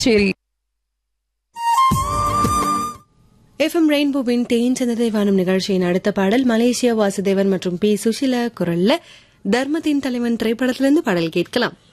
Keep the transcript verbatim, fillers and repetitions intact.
சரி. எஃப்எம் ரெயின்போவின் தேன் சந்ததை வானம் நிகழ்ச்சியின் அடுத்த பாடல் மலேசியா வாசுதேவன் மற்றும் பி சுஷிலா குரல்ல தர்மத்தின் தலைவன் திரைப்படத்திலிருந்து பாடல் கேட்கலாம்.